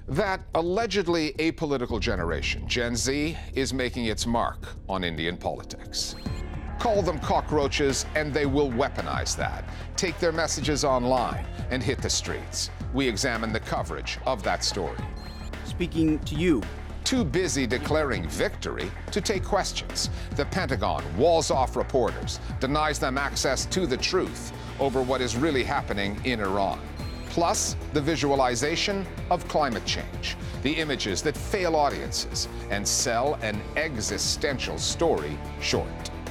That allegedly apolitical generation, Gen Z, is making its mark on Indian politics. Call them cockroaches and they will weaponize that, take their messages online and hit the streets. We examine the coverage of that story. Speaking to you. Too busy declaring victory to take questions. The Pentagon walls off reporters, denies them access to the truth over what is really happening in Iran. Plus, the visualization of climate change, the images that fail audiences and sell an existential story short.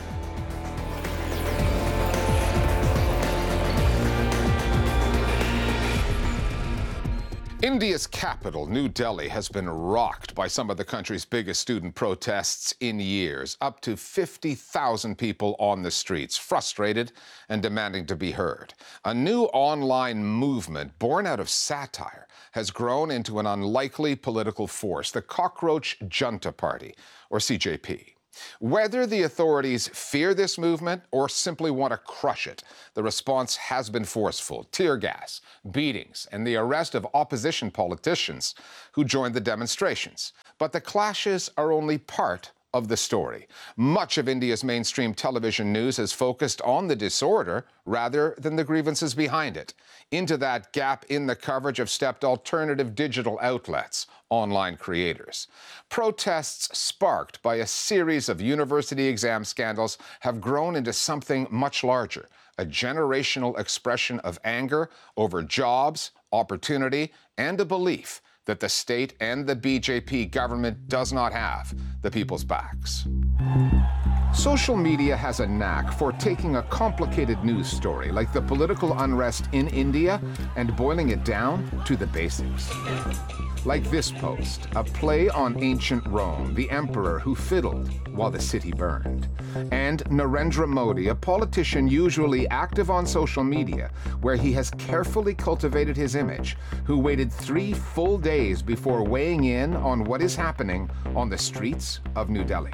India's capital, New Delhi, has been rocked by some of the country's biggest student protests in years. Up to 50,000 people on the streets, frustrated and demanding to be heard. A new online movement born out of satire has grown into an unlikely political force, the Cockroach Junta Party, or CJP. Whether the authorities fear this movement or simply want to crush it, the response has been forceful. Tear gas, beatings, and the arrest of opposition politicians who joined the demonstrations. But the clashes are only part of the story. Much of India's mainstream television news has focused on the disorder rather than the grievances behind it. Into that gap in the coverage have stepped alternative digital outlets, online creators. Protests sparked by a series of university exam scandals have grown into something much larger, a generational expression of anger over jobs, opportunity, and a belief that the state and the BJP government does not have the people's backs. Social media has a knack for taking a complicated news story like the political unrest in India and boiling it down to the basics. Like this post, a play on ancient Rome, the emperor who fiddled while the city burned. And Narendra Modi, a politician usually active on social media, where he has carefully cultivated his image, who waited 3 full days before weighing in on what is happening on the streets of New Delhi.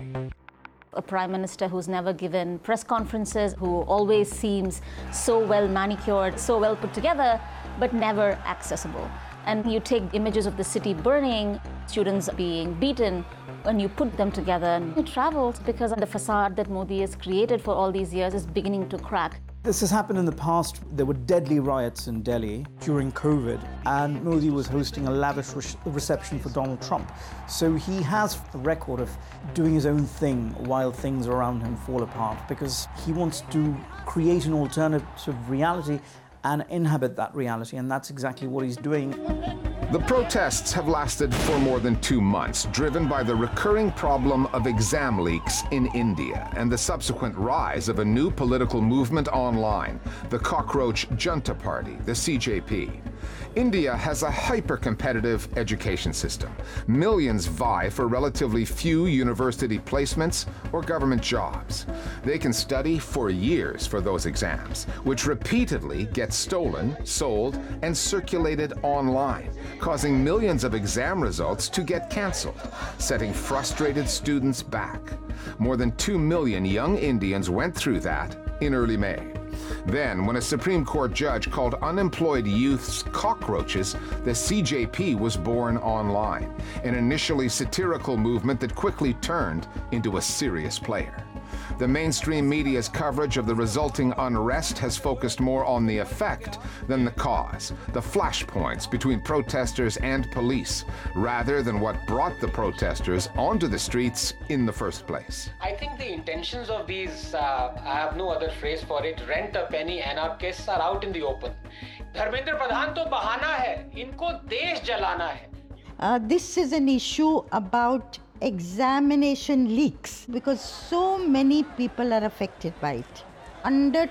A prime minister who's never given press conferences, who always seems so well manicured, so well put together, but never accessible. And you take images of the city burning, students being beaten, and you put them together, and it travels because the facade that Modi has created for all these years is beginning to crack. This has happened in the past. There were deadly riots in Delhi during COVID, and Modi was hosting a lavish reception for Donald Trump. So he has a record of doing his own thing while things around him fall apart, because he wants to create an alternative reality and inhabit that reality, and that's exactly what he's doing. The protests have lasted for more than 2 months, driven by the recurring problem of exam leaks in India and the subsequent rise of a new political movement online, the Cockroach Junta Party, the CJP. India has a hyper-competitive education system. Millions vie for relatively few university placements or government jobs. They can study for years for those exams, which repeatedly get stolen, sold, and circulated online, causing millions of exam results to get canceled, setting frustrated students back. More than 2 million young Indians went through that in early May. Then, when a Supreme Court judge called unemployed youths cockroaches, the CJP was born online, an initially satirical movement that quickly turned into a serious player. The mainstream media's coverage of the resulting unrest has focused more on the effect than the cause, the flashpoints between protesters and police, rather than what brought the protesters onto the streets in the first place. I think the intentions of these, I have no other phrase for it, rent-a-penny anarchists are out in the open. Dharmendra Pradhan तो बहाना है, इनको देश जलाना है. This is an issue about examination leaks, because so many people are affected by it. Under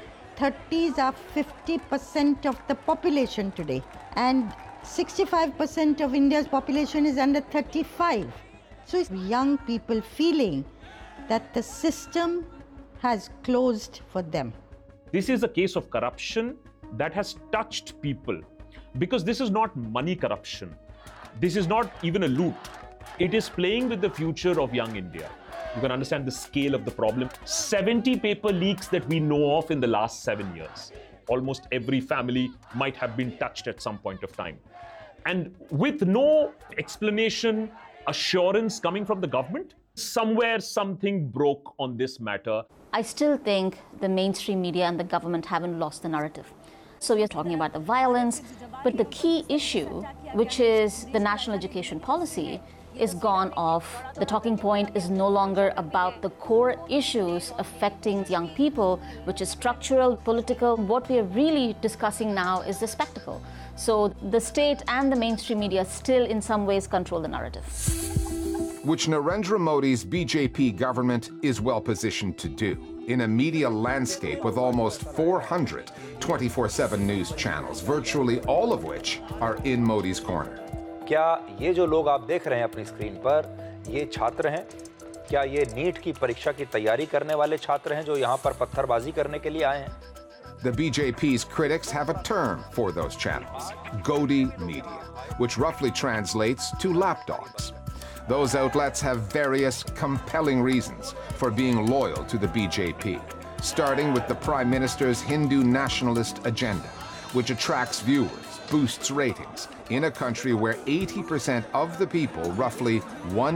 30s are 50% of the population today, and 65% of India's population is under 35. So it's young people feeling that the system has closed for them. This is a case of corruption that has touched people, because this is not money corruption. This is not even a loot. It is playing with the future of young India. You can understand the scale of the problem. 70 paper leaks that we know of in the last 7 years. Almost every family might have been touched at some point of time. And with no explanation, assurance coming from the government, somewhere something broke on this matter. I still think the mainstream media and the government haven't lost the narrative. So we are talking about the violence, but the key issue, which is the national education policy, is gone off. The talking point is no longer about the core issues affecting young people, which is structural, political. What we are really discussing now is the spectacle. So the state and the mainstream media still in some ways control the narrative. Which Narendra Modi's BJP government is well positioned to do in a media landscape with almost 400 24/7 news channels, virtually all of which are in Modi's corner. क्या ये जो लोग आप देख रहे हैं अपनी screen पर, ये छात्र हैं? क्या ये नीट की परीक्षा की तैयारी करने वाले छात्र हैं जो यहाँ पर पत्थरबाजी करने के लिए आए हैं? The BJP's critics have a term for those channels, Godi Media, which roughly translates to lapdogs. Those outlets have various compelling reasons for being loyal to the BJP, starting with the Prime Minister's Hindu nationalist agenda, which attracts viewers, boosts ratings, in a country where 80% of the people, roughly 1